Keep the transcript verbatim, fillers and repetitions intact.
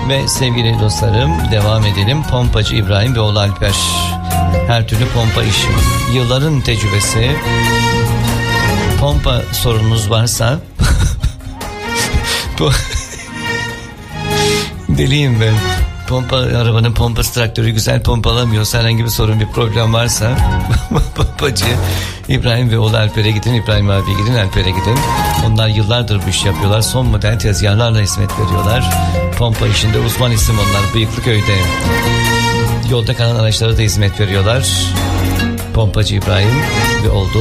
Ve sevgili dostlarım, devam edelim. Pompacı İbrahim ve oğlu Alper. Her türlü pompa işi. Yılların tecrübesi. Pompa sorununuz varsa bu deliyim ben. Pompa, arabanın pompası, traktörü güzel pompalamıyorsa, herhangi bir sorun, bir problem varsa pompacı İbrahim ve oğlu Alper'e gidin. İbrahim abiye gidin, Alper'e gidin. Onlar yıllardır bu işi yapıyorlar. Son model tezgahlarla hizmet veriyorlar. Pompa işinde uzman isim onlar. Bıyıklıköy'de yolda kalan araçlara da hizmet veriyorlar. Pompacı İbrahim ve oğlu